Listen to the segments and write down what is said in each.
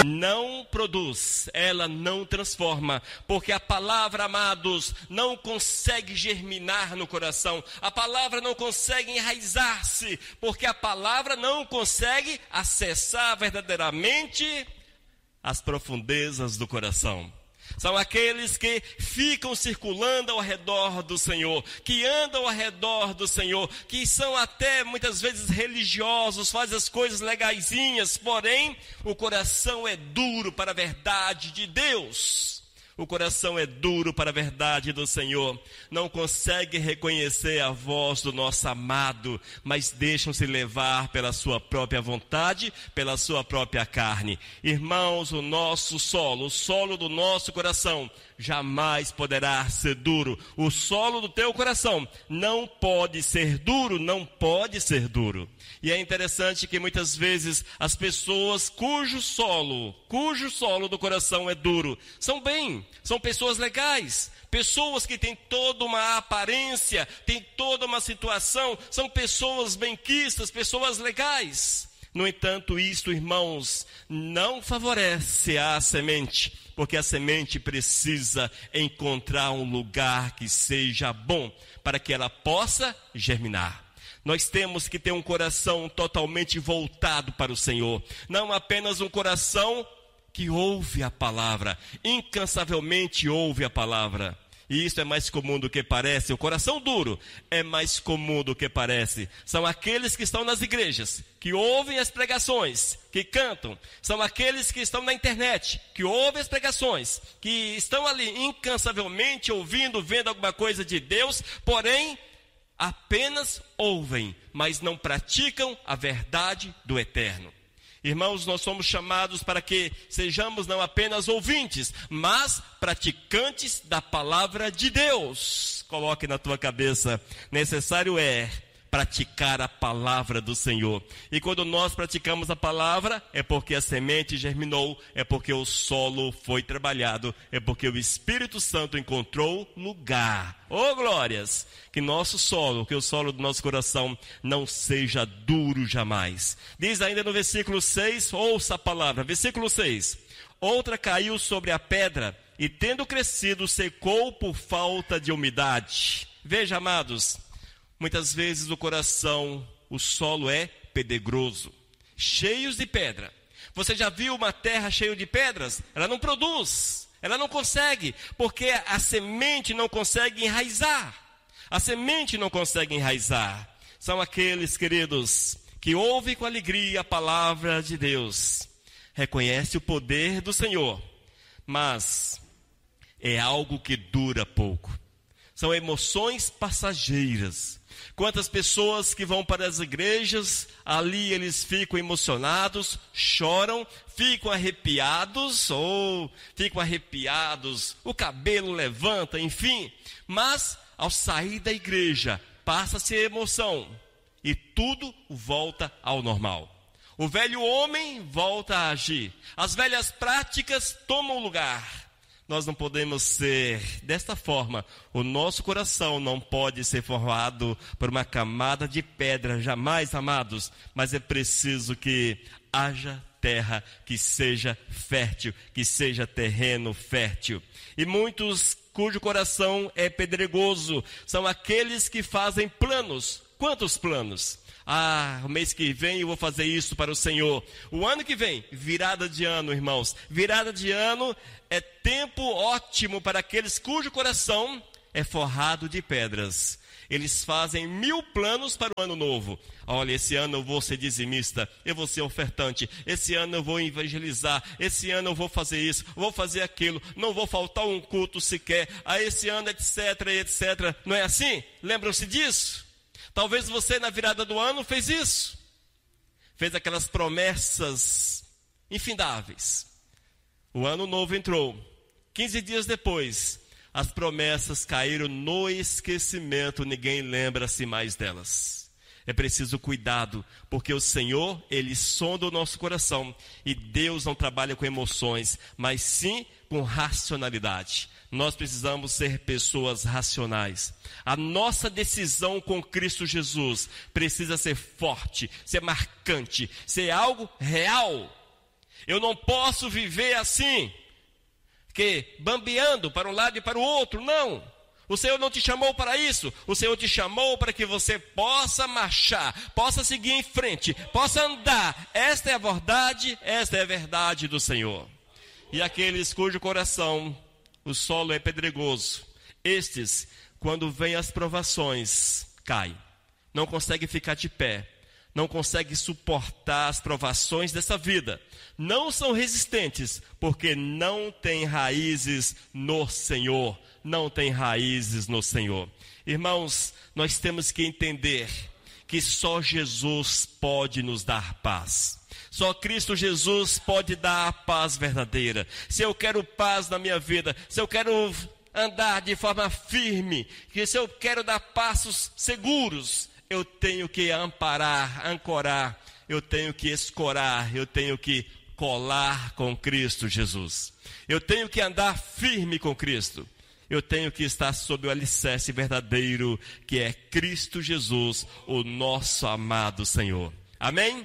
não produz, ela não transforma, porque a palavra, amados, não consegue germinar no coração, a palavra não consegue enraizar-se, porque a palavra não consegue acessar verdadeiramente as profundezas do coração. São aqueles que ficam circulando ao redor do Senhor, que andam ao redor do Senhor, que são até muitas vezes religiosos, fazem as coisas legaisinhas, porém o coração é duro para a verdade de Deus. O coração é duro para a verdade do Senhor. Não consegue reconhecer a voz do nosso amado, mas deixam-se levar pela sua própria vontade, pela sua própria carne. Irmãos, o solo do nosso coração, jamais poderá ser duro. O solo do teu coração não pode ser duro, não pode ser duro. E é interessante que muitas vezes as pessoas cujo solo do coração é duro, são pessoas legais, pessoas que têm toda uma aparência, têm toda uma situação, são pessoas benquistas, pessoas legais. No entanto, isto, irmãos, não favorece a semente, porque a semente precisa encontrar um lugar que seja bom, para que ela possa germinar. Nós temos que ter um coração totalmente voltado para o Senhor, não apenas um coração que ouve a palavra, incansavelmente ouve a palavra. E isso é mais comum do que parece. O coração duro é mais comum do que parece. São aqueles que estão nas igrejas, que ouvem as pregações, que cantam. São aqueles que estão na internet, que ouvem as pregações, que estão ali incansavelmente ouvindo, vendo alguma coisa de Deus, porém apenas ouvem, mas não praticam a verdade do eterno. Irmãos, nós somos chamados para que sejamos não apenas ouvintes, mas praticantes da palavra de Deus. Coloque na tua cabeça, necessário é praticar a palavra do Senhor. E quando nós praticamos a palavra, é porque a semente germinou, é porque o solo foi trabalhado, é porque o Espírito Santo encontrou lugar. Oh, glórias! Que nosso solo, que o solo do nosso coração não seja duro jamais. Diz ainda no versículo 6, ouça a palavra, versículo 6. Outra caiu sobre a pedra e tendo crescido secou por falta de umidade. Veja, amados, muitas vezes o coração, o solo é pedregoso, cheios de pedra. Você já viu uma terra cheia de pedras? Ela não produz, ela não consegue, porque a semente não consegue enraizar. A semente não consegue enraizar. São aqueles, queridos, que ouvem com alegria a palavra de Deus, reconhece o poder do Senhor, mas é algo que dura pouco. São emoções passageiras. Quantas pessoas que vão para as igrejas, ali eles ficam emocionados, choram, ficam arrepiados, o cabelo levanta, enfim. Mas, ao sair da igreja, passa-se a emoção e tudo volta ao normal. O velho homem volta a agir, as velhas práticas tomam lugar. Nós não podemos ser desta forma. O nosso coração não pode ser formado por uma camada de pedra, jamais, amados. Mas é preciso que haja terra que seja fértil, que seja terreno fértil. E muitos cujo coração é pedregoso são aqueles que fazem planos. Quantos planos? O mês que vem eu vou fazer isso para o Senhor. O ano que vem, virada de ano, irmãos. Virada de ano é tempo ótimo para aqueles cujo coração é forrado de pedras. Eles fazem 1000 planos para o ano novo. Olha, esse ano eu vou ser dizimista, eu vou ser ofertante, esse ano eu vou evangelizar, esse ano eu vou fazer isso, vou fazer aquilo, não vou faltar um culto sequer, esse ano etc, etc. Não é assim? Lembram-se disso? Talvez você na virada do ano fez isso. Fez aquelas promessas infindáveis. O ano novo entrou. 15 dias depois, as promessas caíram no esquecimento. Ninguém lembra-se mais delas. É preciso cuidado, porque o Senhor, Ele sonda o nosso coração. E Deus não trabalha com emoções, mas sim com racionalidade. Nós precisamos ser pessoas racionais. A nossa decisão com Cristo Jesus precisa ser forte, ser marcante, ser algo real. Eu não posso viver assim, que bambeando para um lado e para o outro, não. O Senhor não te chamou para isso. O Senhor te chamou para que você possa marchar, possa seguir em frente, possa andar. Esta é a verdade do Senhor. E aqueles cujo coração, o solo é pedregoso, estes, quando vêm as provações, caem. Não conseguem ficar de pé. Não conseguem suportar as provações dessa vida. Não são resistentes, porque não têm raízes no Senhor. Não têm raízes no Senhor. Irmãos, nós temos que entender que só Jesus pode nos dar paz. Só Cristo Jesus pode dar a paz verdadeira. Se eu quero paz na minha vida, se eu quero andar de forma firme, se eu quero dar passos seguros, eu tenho que ancorar, eu tenho que escorar, eu tenho que colar com Cristo Jesus. Eu tenho que andar firme com Cristo. Eu tenho que estar sob o alicerce verdadeiro, que é Cristo Jesus, o nosso amado Senhor. Amém?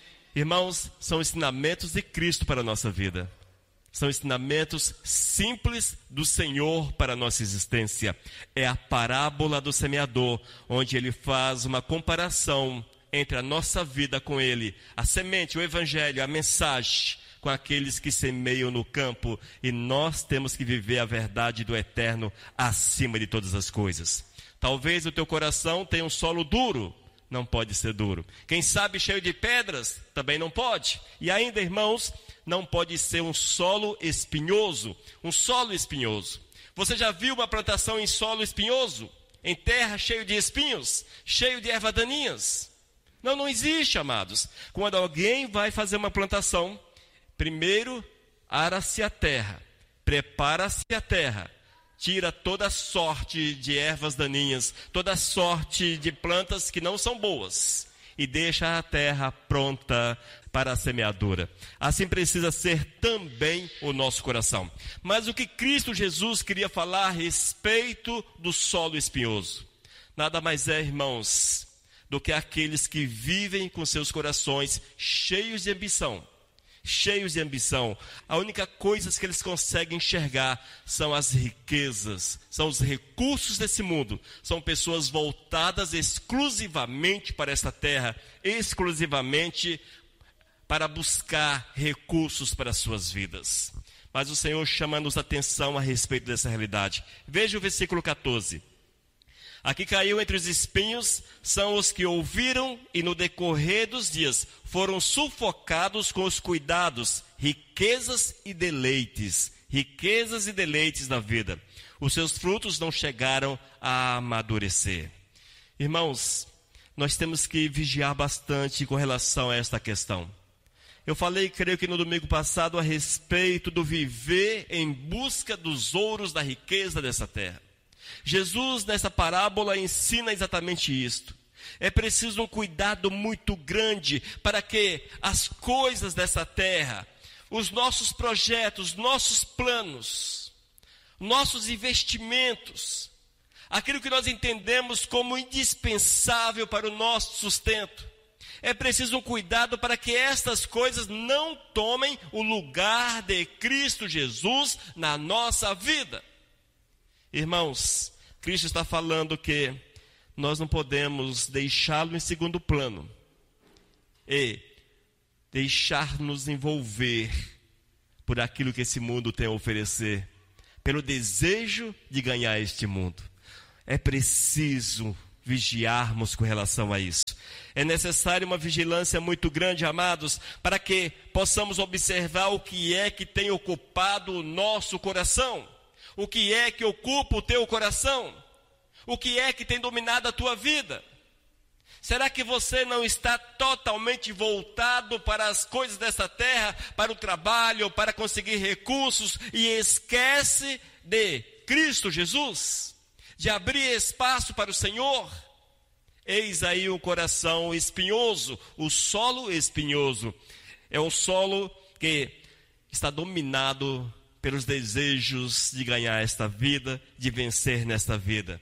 Irmãos, são ensinamentos de Cristo para a nossa vida. São ensinamentos simples do Senhor para a nossa existência. É a parábola do semeador, onde ele faz uma comparação entre a nossa vida com ele, a semente, o evangelho, a mensagem, com aqueles que semeiam no campo. E nós temos que viver a verdade do eterno acima de todas as coisas. Talvez o teu coração tenha um solo duro. Não pode ser duro. Quem sabe cheio de pedras, também não pode. E ainda, irmãos, não pode ser um solo espinhoso. Um solo espinhoso. Você já viu uma plantação em solo espinhoso? Em terra cheio de espinhos? Cheio de ervas daninhas? Não existe, amados. Quando alguém vai fazer uma plantação, primeiro ara-se a terra, prepara-se a terra. Tira toda sorte de ervas daninhas, toda sorte de plantas que não são boas, e deixa a terra pronta para a semeadura. Assim precisa ser também o nosso coração. Mas o que Cristo Jesus queria falar a respeito do solo espinhoso? Nada mais é, irmãos, do que aqueles que vivem com seus corações cheios de ambição. Cheios de ambição. A única coisa que eles conseguem enxergar são as riquezas, são os recursos desse mundo. São pessoas voltadas exclusivamente para esta terra, exclusivamente para buscar recursos para as suas vidas. Mas o Senhor chama-nos a atenção a respeito dessa realidade. Veja o versículo 14. Aqui caiu entre os espinhos são os que ouviram e no decorrer dos dias foram sufocados com os cuidados, riquezas e deleites da vida. Os seus frutos não chegaram a amadurecer. Irmãos, nós temos que vigiar bastante com relação a esta questão. Eu falei, creio que no domingo passado, a respeito do viver em busca dos ouros da riqueza dessa terra. Jesus, nessa parábola, ensina exatamente isto. É preciso um cuidado muito grande para que as coisas dessa terra, os nossos projetos, nossos planos, nossos investimentos, aquilo que nós entendemos como indispensável para o nosso sustento, é preciso um cuidado para que estas coisas não tomem o lugar de Cristo Jesus na nossa vida. Irmãos, Cristo está falando que nós não podemos deixá-lo em segundo plano e deixar-nos envolver por aquilo que esse mundo tem a oferecer, pelo desejo de ganhar este mundo. É preciso vigiarmos com relação a isso. É necessário uma vigilância muito grande, amados, para que possamos observar o que é que tem ocupado o nosso coração. O que é que ocupa o teu coração? O que é que tem dominado a tua vida? Será que você não está totalmente voltado para as coisas dessa terra, para o trabalho, para conseguir recursos e esquece de Cristo Jesus? De abrir espaço para o Senhor? Eis aí o coração espinhoso, o solo espinhoso. É um solo que está dominado pelos desejos de ganhar esta vida, de vencer nesta vida.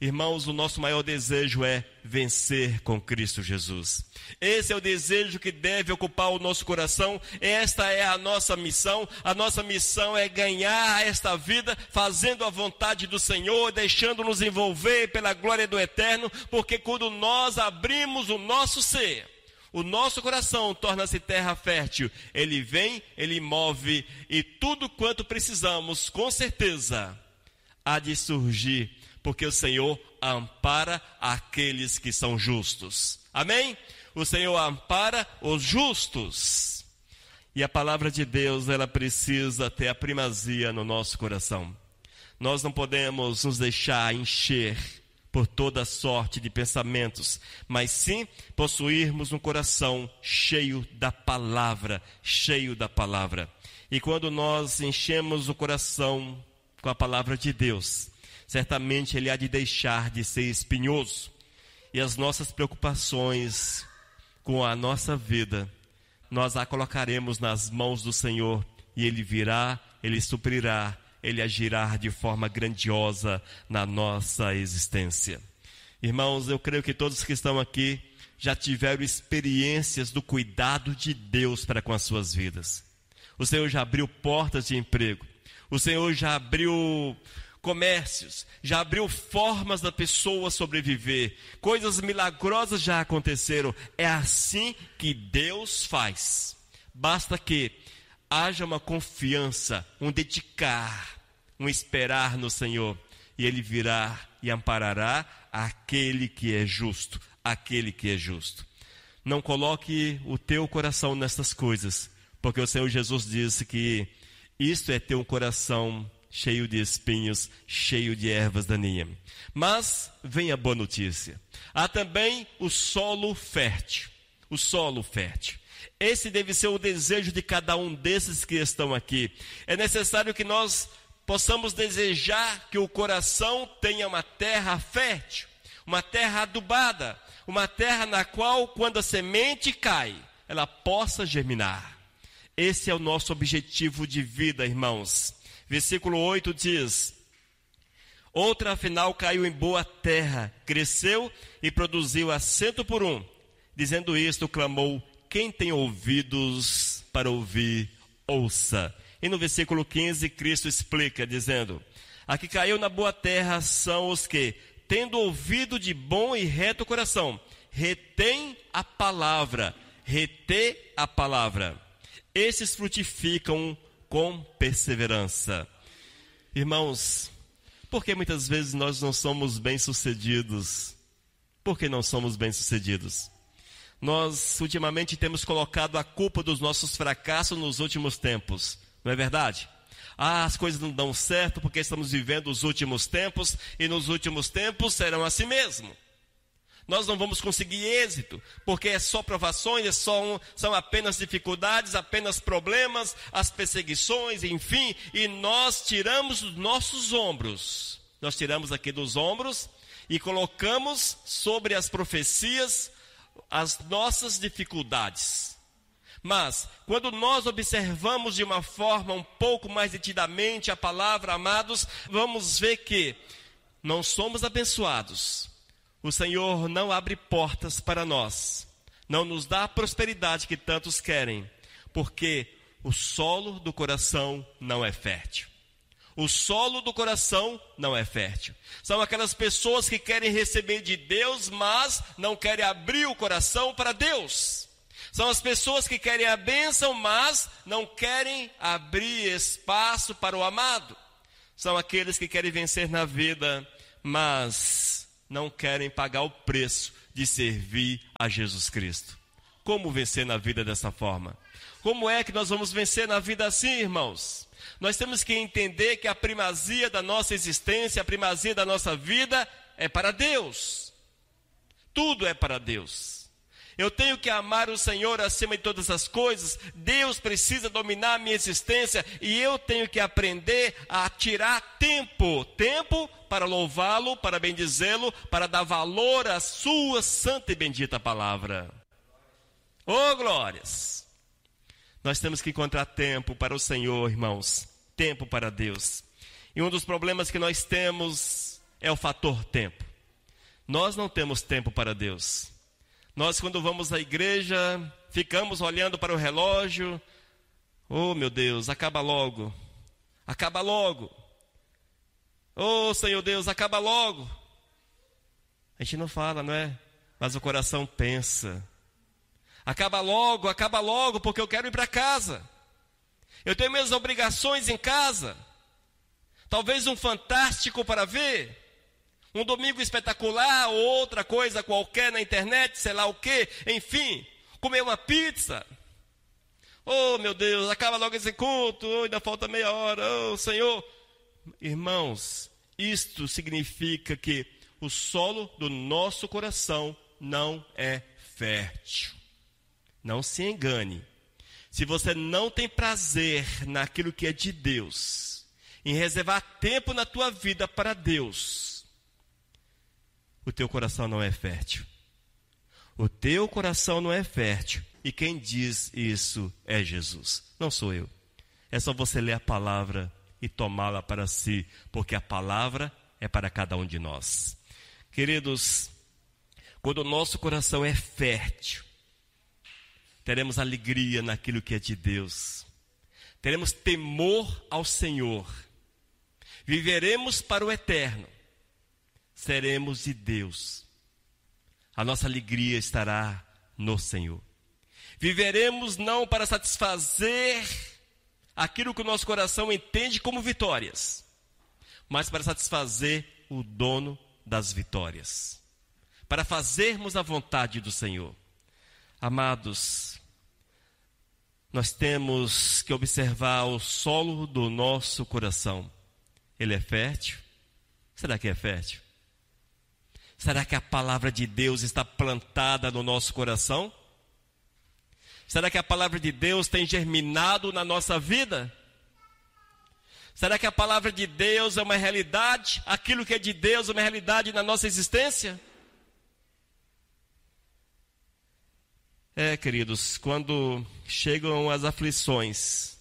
Irmãos, o nosso maior desejo é vencer com Cristo Jesus. Esse é o desejo que deve ocupar o nosso coração. Esta é a nossa missão. A nossa missão é ganhar esta vida fazendo a vontade do Senhor, deixando-nos envolver pela glória do Eterno, porque quando nós abrimos o nosso ser, o nosso coração torna-se terra fértil. Ele vem, ele move, e tudo quanto precisamos, com certeza, há de surgir, porque o Senhor ampara aqueles que são justos. Amém? O Senhor ampara os justos. E a palavra de Deus, ela precisa ter a primazia no nosso coração. Nós não podemos nos deixar encher por toda sorte de pensamentos, mas sim possuirmos um coração cheio da palavra, cheio da palavra. E quando nós enchemos o coração com a palavra de Deus, certamente ele há de deixar de ser espinhoso. E as nossas preocupações com a nossa vida, nós a colocaremos nas mãos do Senhor, e ele virá, ele suprirá, ele agirá de forma grandiosa na nossa existência. Irmãos, eu creio que todos que estão aqui já tiveram experiências do cuidado de Deus para com as suas vidas. O Senhor já abriu portas de emprego. O Senhor já abriu comércios, já abriu formas da pessoa sobreviver. Coisas milagrosas já aconteceram. É assim que Deus faz. Basta que haja uma confiança, um dedicar, um esperar no Senhor, e ele virá e amparará aquele que é justo, aquele que é justo. Não coloque o teu coração nestas coisas, porque o Senhor Jesus disse que isto é ter um coração cheio de espinhos, cheio de ervas daninhas. Mas vem a boa notícia. Há também o solo fértil. O solo fértil. Esse deve ser o desejo de cada um desses que estão aqui. É necessário que nós possamos desejar que o coração tenha uma terra fértil, uma terra adubada, uma terra na qual, quando a semente cai, ela possa germinar. Esse é o nosso objetivo de vida, irmãos. Versículo 8 diz: outra afinal caiu em boa terra, cresceu e produziu a 100 por 1. Dizendo isto, clamou: quem tem ouvidos para ouvir, ouça. E no versículo 15, Cristo explica, dizendo: a que caiu na boa terra são os que, tendo ouvido de bom e reto coração, retém a palavra. Esses frutificam com perseverança. Irmãos, por que muitas vezes nós não somos bem-sucedidos? Por que não somos bem-sucedidos? Nós, ultimamente, temos colocado a culpa dos nossos fracassos nos últimos tempos. Não é verdade? As coisas não dão certo porque estamos vivendo os últimos tempos, e nos últimos tempos serão assim mesmo. Nós não vamos conseguir êxito, porque é só provações, são apenas dificuldades, apenas problemas, as perseguições, enfim. E nós tiramos dos nossos ombros, nós tiramos aqui dos ombros e colocamos sobre as profecias as nossas dificuldades. Mas, quando nós observamos de uma forma um pouco mais detidamente a palavra, amados, vamos ver que não somos abençoados. O Senhor não abre portas para nós, não nos dá a prosperidade que tantos querem, porque o solo do coração não é fértil. O solo do coração não é fértil. São aquelas pessoas que querem receber de Deus, mas não querem abrir o coração para Deus. São as pessoas que querem a bênção, mas não querem abrir espaço para o amado. São aqueles que querem vencer na vida, mas não querem pagar o preço de servir a Jesus Cristo. Como vencer na vida dessa forma? Como é que nós vamos vencer na vida assim, irmãos? Nós temos que entender que a primazia da nossa existência, a primazia da nossa vida é para Deus. Tudo é para Deus. Eu tenho que amar o Senhor acima de todas as coisas. Deus precisa dominar a minha existência, e eu tenho que aprender a tirar tempo para louvá-lo, para bendizê-lo, para dar valor à sua santa e bendita palavra. Oh, glórias! Nós temos que encontrar tempo para o Senhor, irmãos. Tempo para Deus. E um dos problemas que nós temos é o fator tempo. Nós não temos tempo para Deus. Nós, quando vamos à igreja, ficamos olhando para o relógio. Oh, meu Deus, acaba logo. Acaba logo. Oh, Senhor Deus, acaba logo. A gente não fala, não é? Mas o coração pensa. Acaba logo, porque eu quero ir para casa. Eu tenho minhas obrigações em casa. Talvez um fantástico para ver. Um domingo espetacular, ou outra coisa qualquer na internet, sei lá o quê. Enfim, comer uma pizza. Oh, meu Deus, acaba logo esse culto. Oh, ainda falta meia hora. Oh, Senhor. Irmãos, isto significa que o solo do nosso coração não é fértil. Não se engane. Se você não tem prazer naquilo que é de Deus, em reservar tempo na tua vida para Deus, o teu coração não é fértil. O teu coração não é fértil. E quem diz isso é Jesus. Não sou eu. É só você ler a palavra e tomá-la para si, porque a palavra é para cada um de nós. Queridos, quando o nosso coração é fértil, teremos alegria naquilo que é de Deus. Teremos temor ao Senhor. Viveremos para o eterno. Seremos de Deus. A nossa alegria estará no Senhor. Viveremos não para satisfazer aquilo que o nosso coração entende como vitórias, mas para satisfazer o dono das vitórias. Para fazermos a vontade do Senhor. Amados, nós temos que observar o solo do nosso coração. Ele é fértil? Será que é fértil? Será que a palavra de Deus está plantada no nosso coração? Será que a palavra de Deus tem germinado na nossa vida? Será que a palavra de Deus é uma realidade? Aquilo que é de Deus é uma realidade na nossa existência? Queridos, quando chegam as aflições,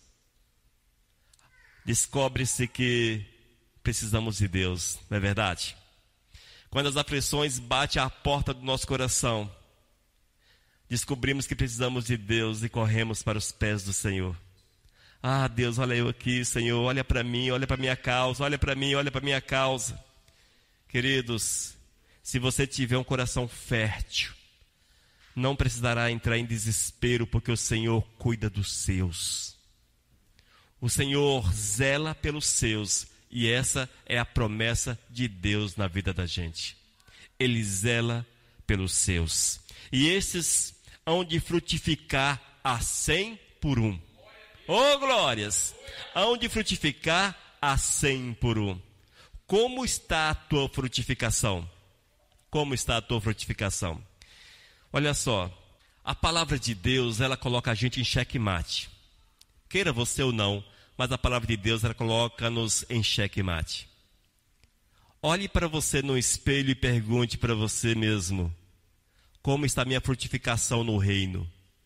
descobre-se que precisamos de Deus, não é verdade? Quando as aflições batem à porta do nosso coração, descobrimos que precisamos de Deus e corremos para os pés do Senhor. Ah, Deus, olha eu aqui, Senhor, olha para mim, olha para minha causa, olha para mim, olha para minha causa. Queridos, se você tiver um coração fértil, não precisará entrar em desespero, porque o Senhor cuida dos seus. O Senhor zela pelos seus, e essa é a promessa de Deus na vida da gente. Ele zela pelos seus. E esses hão de frutificar a 100 por 1. Oh, glórias! Hão de frutificar a 100 por 1. Como está a tua frutificação? Como está a tua frutificação? Olha só, a palavra de Deus, ela coloca a gente em xeque-mate. Queira você ou não, mas a palavra de Deus, ela coloca-nos em xeque-mate. Olhe para você no espelho e pergunte para você mesmo: como está a minha frutificação no reino?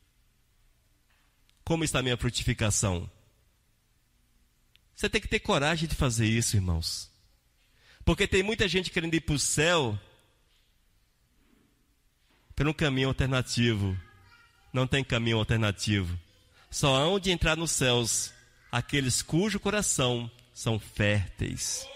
Como está a minha frutificação? Você tem que ter coragem de fazer isso, irmãos. Porque tem muita gente querendo ir para o céu por um caminho alternativo. Não tem caminho alternativo. Só hão de entrar nos céus aqueles cujo coração são férteis.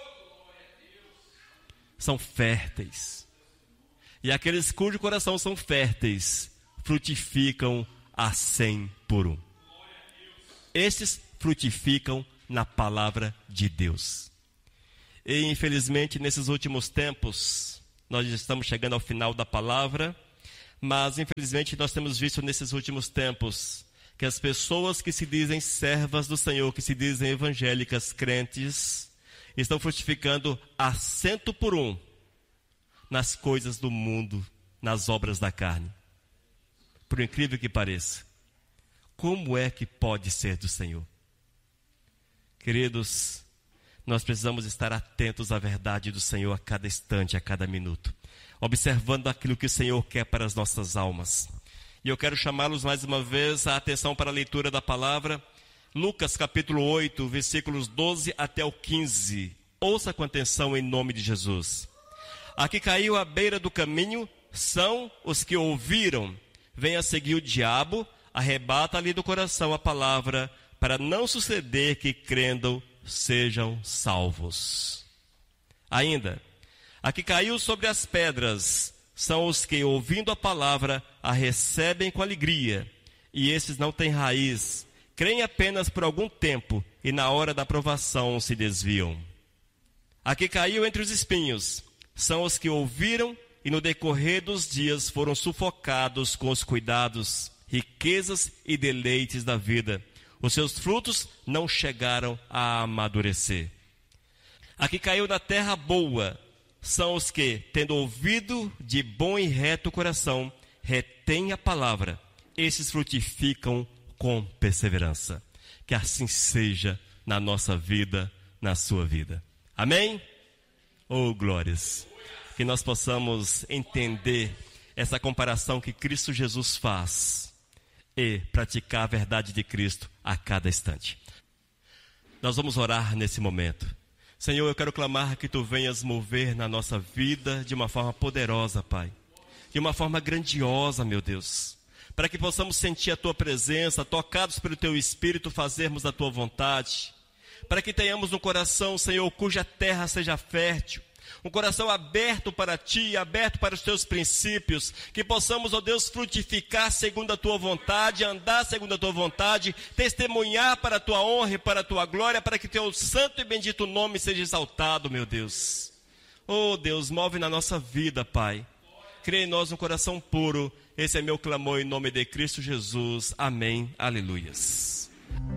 São férteis. E aqueles cujo coração são férteis frutificam a 100 por 1. Estes frutificam na palavra de Deus. E infelizmente nesses últimos tempos, nós estamos chegando ao final da palavra, mas infelizmente nós temos visto nesses últimos tempos que as pessoas que se dizem servas do Senhor, que se dizem evangélicas, crentes, estão frutificando a 100 por 1 nas coisas do mundo, nas obras da carne. Por incrível que pareça. Como é que pode ser do Senhor? Queridos, nós precisamos estar atentos à verdade do Senhor a cada instante, a cada minuto, observando aquilo que o Senhor quer para as nossas almas. E eu quero chamá-los mais uma vez a atenção para a leitura da palavra. Lucas capítulo 8, versículos 12 até o 15. Ouça com atenção em nome de Jesus. A que caiu à beira do caminho são os que ouviram. Vem a seguir o diabo, arrebata-lhe do coração a palavra, para não suceder que, crendo, sejam salvos. Ainda, a que caiu sobre as pedras são os que, ouvindo a palavra, a recebem com alegria, e esses não têm raiz, creem apenas por algum tempo, e na hora da provação se desviam. A que caiu entre os espinhos são os que ouviram e no decorrer dos dias foram sufocados com os cuidados, riquezas e deleites da vida. Os seus frutos não chegaram a amadurecer. A que caiu na terra boa são os que, tendo ouvido de bom e reto coração, retêm a palavra. Esses frutificam com perseverança. Que assim seja na nossa vida, na sua vida. Amém? Oh, glórias! Que nós possamos entender essa comparação que Cristo Jesus faz e praticar a verdade de Cristo a cada instante. Nós vamos orar nesse momento. Senhor, eu quero clamar que Tu venhas mover na nossa vida de uma forma poderosa, Pai. De uma forma grandiosa, meu Deus. Para que possamos sentir a Tua presença, tocados pelo Teu Espírito, fazermos a Tua vontade. Para que tenhamos um coração, Senhor, cuja terra seja fértil. Um coração aberto para Ti, aberto para os Teus princípios. Que possamos, ó Deus, frutificar segundo a Tua vontade, andar segundo a Tua vontade, testemunhar para a Tua honra e para a Tua glória, para que Teu santo e bendito nome seja exaltado, meu Deus. Oh Deus, move na nossa vida, Pai. Cria em nós um coração puro. Esse é meu clamor em nome de Cristo Jesus. Amém. Aleluias.